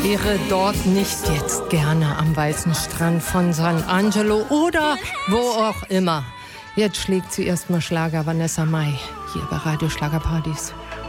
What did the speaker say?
wäre dort nicht jetzt gerne am weißen Strand von San Angelo oder wo auch immer. Jetzt schlägt zuerst mal Schlager Vanessa Mai hier bei Radio Schlagerpartys.